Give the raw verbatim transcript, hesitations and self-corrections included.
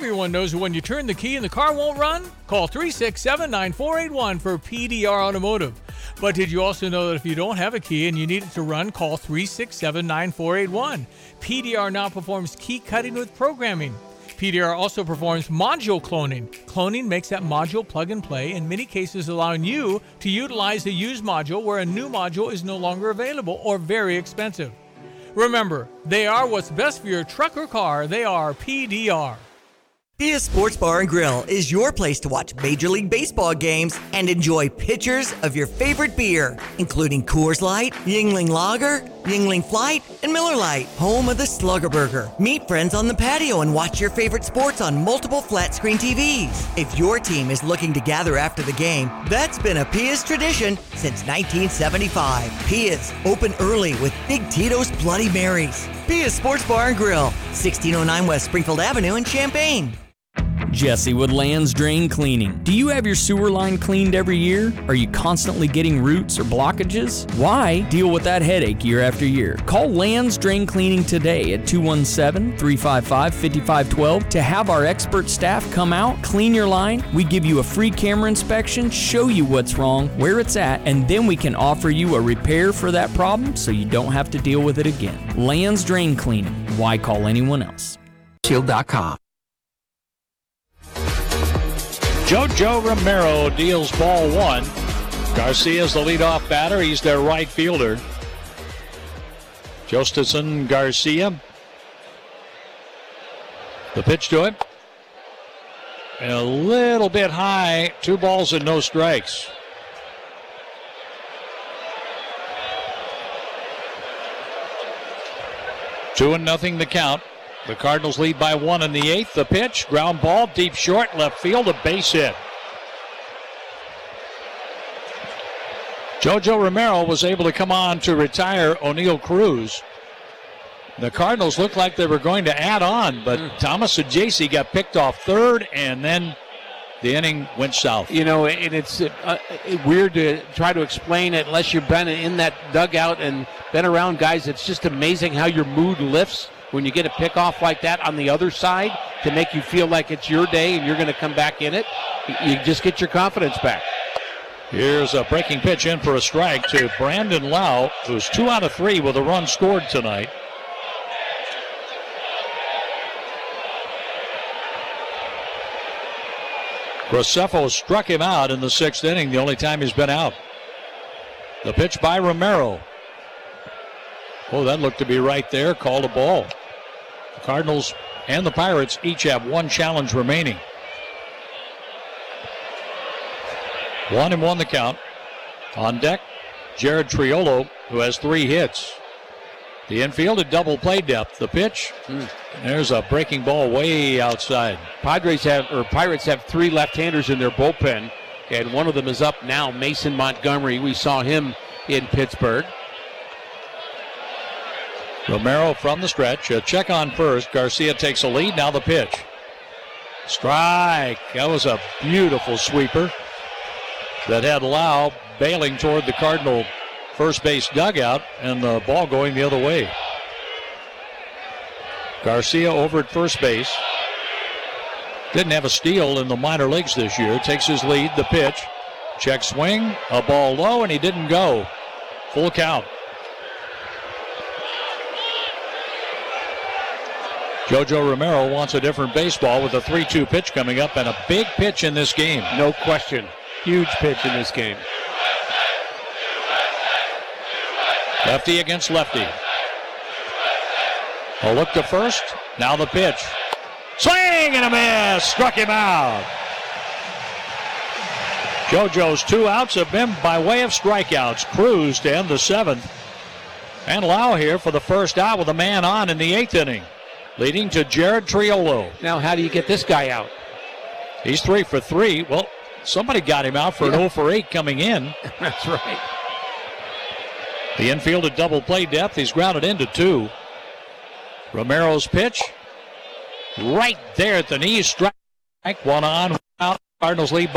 Everyone knows that when you turn the key and the car won't run, call three six seven, nine four eight one for P D R Automotive. But did you also know that if you don't have a key and you need it to run, call three six seven, nine four eight one. P D R now performs key cutting with programming. P D R also performs module cloning. Cloning makes that module plug and play, in many cases allowing you to utilize the used module where a new module is no longer available or very expensive. Remember, they are what's best for your truck or car. They are P D R. Pia Sports Bar and Grill is your place to watch Major League Baseball games and enjoy pitchers of your favorite beer, including Coors Light, Yuengling Lager, Yuengling Flight, and Miller Lite, home of the Slugger Burger. Meet friends on the patio and watch your favorite sports on multiple flat-screen T Vs. If your team is looking to gather after the game, that's been a Pia's tradition since nineteen seventy-five. Pia's, open early with Big Tito's Bloody Marys. Pia's Sports Bar and Grill, sixteen oh nine West Springfield Avenue in Champaign. Jesse with Land's Drain Cleaning. Do you have your sewer line cleaned every year? Are you constantly getting roots or blockages? Why deal with that headache year after year? Call Land's Drain Cleaning today at two one seven, three five five, five five one two to have our expert staff come out, clean your line. We give you a free camera inspection, show you what's wrong, where it's at, and then we can offer you a repair for that problem so you don't have to deal with it again. Land's Drain Cleaning. Why call anyone else? Shield dot com. JoJo Romero deals ball one. Garcia's the leadoff batter. He's their right fielder. Josteson Garcia. The pitch to him. And a little bit high. Two balls and no strikes. Two and nothing the count. The Cardinals lead by one in the eighth. The pitch, ground ball, deep short, left field, a base hit. JoJo Romero was able to come on to retire O'Neill Cruz. The Cardinals looked like they were going to add on, but mm. Thomas Ajayce got picked off third, and then the inning went south. You know, and it's uh, weird to try to explain it unless you've been in that dugout and been around guys. It's just amazing how your mood lifts when you get a pickoff like that on the other side to make you feel like it's your day and you're going to come back in it. You just get your confidence back. Here's a breaking pitch in for a strike to Brandon Lau, who's two out of three with a run scored tonight. Graceffo struck him out in the sixth inning, the only time he's been out. The pitch by Romero. Oh, that looked to be right there. Called a ball. The Cardinals and the Pirates each have one challenge remaining. One and one the count. On deck, Jared Triolo, who has three hits. The infield at double play depth. The pitch. Mm. There's a breaking ball way outside. Padres have, or Pirates have three left-handers in their bullpen, and one of them is up now, Mason Montgomery. We saw him in Pittsburgh. Romero from the stretch. A check on first. Garcia takes a lead. Now the pitch. Strike. That was a beautiful sweeper that had Lau bailing toward the Cardinal first base dugout, and the ball going the other way. Garcia over at first base. Didn't have a steal in the minor leagues this year. Takes his lead. The pitch. Check swing. A ball low, and he didn't go. Full count. JoJo Romero wants a different baseball with a three two pitch coming up, and a big pitch in this game. No question. Huge pitch in this game. Lefty against lefty. A look to first. Now the pitch. Swing and a miss. Struck him out. JoJo's two outs have been by way of strikeouts. Cruz to end the seventh. And Lau here for the first out with a man on in the eighth inning, leading to Jared Triolo. Now, how do you get this guy out? He's three for three. Well, somebody got him out for yeah. an oh for eight coming in. That's right. The infield at double play depth. He's grounded into two. Romero's pitch. Right there at the knee. Strike. One on, one out. Cardinals lead